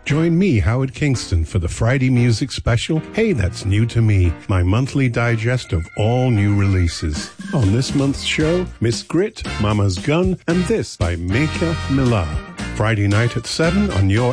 Join me, Howard Kingston, for the Friday Music Special, Hey That's New to Me, my monthly digest of all new releases. On this month's show, Miss Grit, Mama's Gun, and This by Mika Millar. Friday night at 7 on your